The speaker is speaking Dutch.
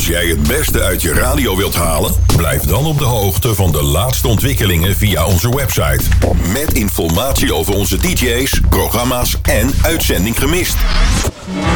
jij het beste uit je radio wilt halen? Blijf dan op de hoogte van de laatste ontwikkelingen via onze website. Met informatie over onze DJ's, programma's en uitzending gemist.